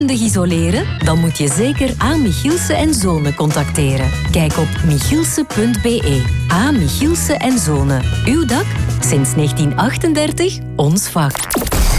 Isoleren? Dan moet je zeker A. Michielsen & Zonen contacteren. Kijk op michielsen.be. A. Michielsen & Zonen. Uw dak? Sinds 1938 ons vak.